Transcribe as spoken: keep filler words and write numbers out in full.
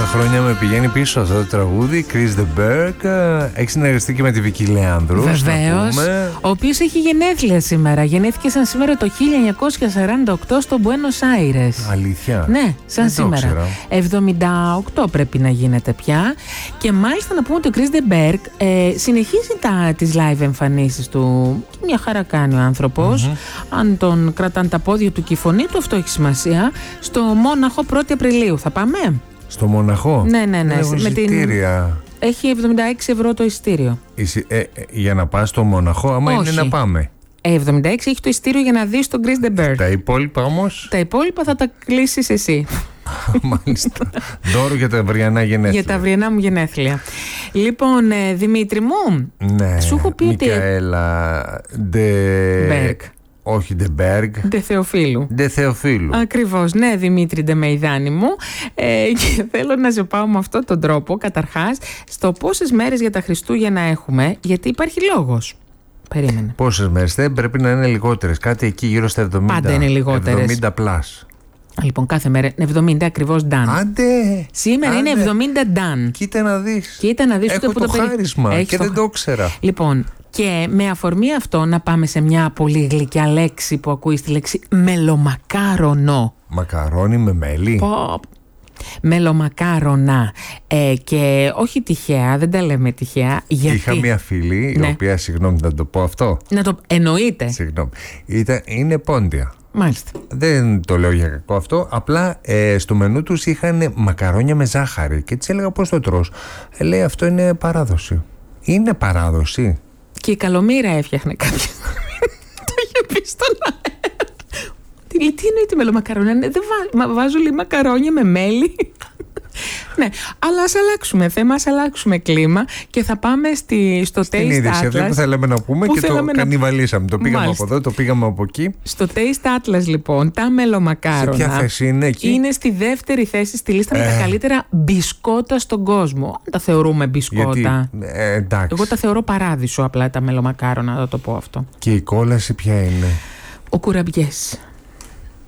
χρόνια με πηγαίνει πίσω αυτό το τραγούδι. Chris de Burgh. Έχει συνεργαστεί και με τη Βική Λεάνδρου. Βεβαίως. Ο οποίος έχει γενέθλια σήμερα. Γεννήθηκε σαν σήμερα το χίλια εννιακόσια σαράντα οκτώ στο Μπουένος Άιρες. Αλήθεια. Ναι, σαν Δεν σήμερα. εβδομήντα οκτώ πρέπει να γίνεται πια. Και μάλιστα να πούμε ότι ο Chris de Burgh ε, συνεχίζει τα, τις live εμφανίσεις του. Και μια χαρά κάνει ο άνθρωπος. Mm-hmm. Αν τον κρατάνε τα πόδια του και η φωνή του, αυτό έχει σημασία. Στο Μόναχο πρώτη Απριλίου. Θα πάμε. Στο Μοναχό. Ναι, ναι, ναι. Με την... Έχει εβδομήντα έξι ευρώ το εισιτήριο. Εσύ, ε, ε, για να πας στο Μοναχό, άμα Όχι. είναι να πάμε. Ε, εβδομήντα έξι έχει το εισιτήριο για να δεις τον Chris de Burgh. Τα υπόλοιπα όμως. Τα υπόλοιπα θα τα κλείσεις εσύ. Μάλιστα. Δώρο για τα αυριανά γενέθλια. Για τα αυριανά μου γενέθλια. Λοιπόν, ε, Δημήτρη μου, ναι, σου έχω πει ότι. Μικαέλα Ντε Μπέργκ. Όχι, Ντε Μπέργκ. Ντε Θεοφίλου. Ντε Θεοφίλου. Ακριβώς, ναι, Δημήτρη Ντε Μεϊδάνη μου. Ε, και θέλω να σε πάω με αυτόν τον τρόπο, καταρχάς, στο πόσες μέρες για τα Χριστούγεννα έχουμε, γιατί υπάρχει λόγος. Περίμενε. Πόσες μέρες, δεν πρέπει να είναι λιγότερες. Κάτι εκεί γύρω στα εβδομήντα. Πάντα είναι λιγότερες. εβδομήντα πλάς. Λοιπόν, κάθε μέρα είναι εβδομήντα ακριβώς ντάν. Άντε! Σήμερα άντε. είναι εβδομήντα ντάν. Κοίτα να δεις. Κοίτα να δεις. Έχω το, το χάρισμα Έχεις και το... δεν το ήξερα. Λοιπόν, και με αφορμή αυτό να πάμε σε μια πολύ γλυκιά λέξη που ακούει στη λέξη μελομακάρονο. Μακαρόνι με μέλι. Πω. Μελομακάρονα. Ε, και όχι τυχαία, δεν τα λέμε τυχαία. Γιατί... Είχα μια φίλη, ναι. η οποία, συγγνώμη, να το πω αυτό. Να το εννοείται. Συγγνώμη. Ήταν, είναι πόντια. Μάλιστα. Δεν το λέω για κακό αυτό. Απλά ε, στο μενού τους είχαν μακαρόνια με ζάχαρη. Και της έλεγα πώς το τρως. Ε, λέει αυτό είναι παράδοση. Είναι παράδοση. Και η Καλομήρα έφτιαχνε κάποια. Το είχε πει στον αέρα. Τι, τι εννοείται μελομακαρόνια. Ναι, δεν βά, μα, βάζω λίγο μακαρόνια με μέλι. Ναι, αλλά ας αλλάξουμε θέμα, ας αλλάξουμε κλίμα και θα πάμε στη, στο Στην Taste είδηση, Atlas. αυτό που θέλαμε να πούμε και το να... κανιβαλίσαμε. Το πήγαμε Μάλιστα. από εδώ, το πήγαμε από εκεί. Στο Taste Atlas λοιπόν, τα μελομακάρονα. Σε ποια θέση είναι εκεί? Είναι στη δεύτερη θέση στη λίστα ε. με τα καλύτερα μπισκότα στον κόσμο. Αν τα θεωρούμε μπισκότα. Γιατί, ε, εντάξει. Εγώ τα θεωρώ παράδεισο απλά τα μελομακάρονα, θα το πω αυτό. Και η κόλαση ποια είναι? Ο κουραμπιές.